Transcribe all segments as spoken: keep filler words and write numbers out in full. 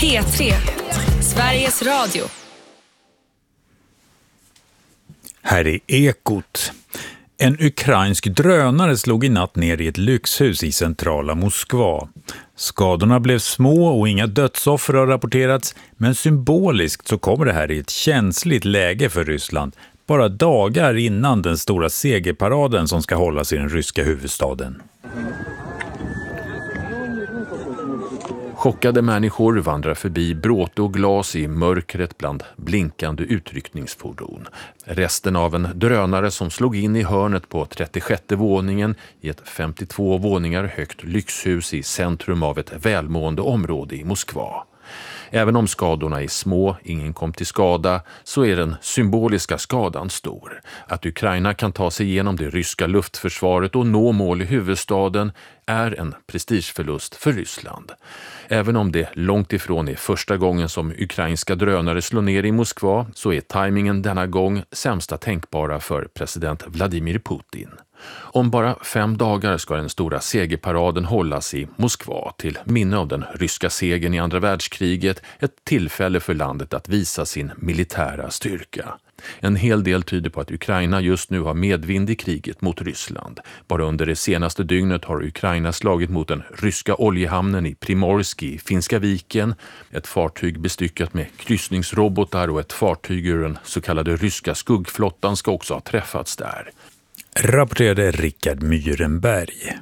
P tre, Sveriges Radio. Här är Ekot. En ukrainsk drönare slog i natt ner i ett lyxhus i centrala Moskva. Skadorna blev små och inga dödsoffer har rapporterats, men symboliskt så kommer det här i ett känsligt läge för Ryssland, bara dagar innan den stora segerparaden som ska hållas i den ryska huvudstaden. Chockade människor vandrar förbi bråte och glas i mörkret bland blinkande utryckningsfordon. Resten av en drönare som slog in i hörnet på trettiosjätte våningen i ett femtiotvå våningar högt lyxhus i centrum av ett välmående område i Moskva. Även om skadorna är små, ingen kom till skada, så är den symboliska skadan stor. Att Ukraina kan ta sig igenom det ryska luftförsvaret och nå mål i huvudstaden är en prestigeförlust för Ryssland. Även om det långt ifrån är första gången som ukrainska drönare slår ner i Moskva, så är tajmingen denna gång sämsta tänkbara för president Vladimir Putin. Om bara fem dagar ska den stora segerparaden hållas i Moskva till minne av den ryska segern i andra världskriget, ett tillfälle för landet att visa sin militära styrka. En hel del tyder på att Ukraina just nu har medvind i kriget mot Ryssland. Bara under det senaste dygnet har Ukraina slagit mot den ryska oljehamnen i Primorsk i Finska viken. Ett fartyg bestyckat med kryssningsrobotar och ett fartyg ur den så kallade ryska skuggflottan ska också ha träffats där. Rapporterade Rickard Myrenberg.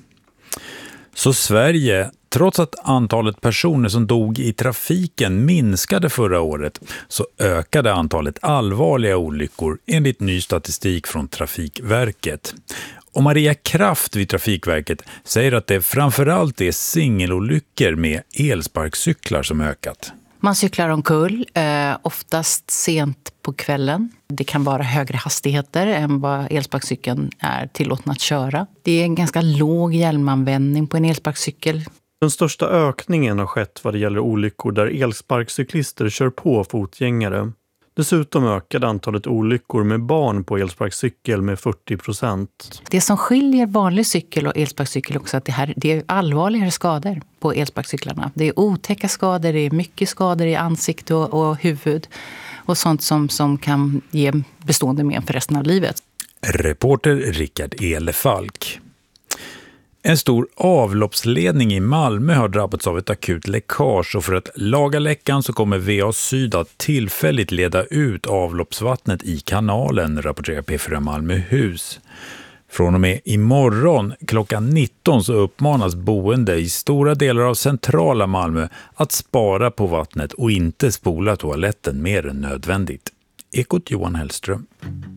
Så Sverige, trots att antalet personer som dog i trafiken minskade förra året, så ökade antalet allvarliga olyckor enligt ny statistik från Trafikverket. Och Maria Kraft vid Trafikverket säger att det framförallt är singelolyckor med elsparkcyklar som ökat. Man cyklar omkull, eh, oftast sent på kvällen. Det kan vara högre hastigheter än vad elsparkcykeln är tillåten att köra. Det är en ganska låg hjälmanvändning på en elsparkcykel. Den största ökningen har skett vad det gäller olyckor där elsparkcyklister kör på fotgängare. Dessutom ökade antalet olyckor med barn på elsparkcykel med fyrtio procent. Det som skiljer vanlig cykel och elsparkcykel också är att det, här, det är allvarligare skador på elsparkcyklarna. Det är otäcka skador, det är mycket skador i ansikte och, och huvud och sånt som, som kan ge bestående men för resten av livet. Reporter Rickard Elefalk. En stor avloppsledning i Malmö har drabbats av ett akut läckage och för att laga läckan så kommer V A Syd att tillfälligt leda ut avloppsvattnet i kanalen, rapporterar P fyra Malmöhus. Från och med imorgon klockan nitton så uppmanas boende i stora delar av centrala Malmö att spara på vattnet och inte spola toaletten mer än nödvändigt. Ekot Johan Hellström.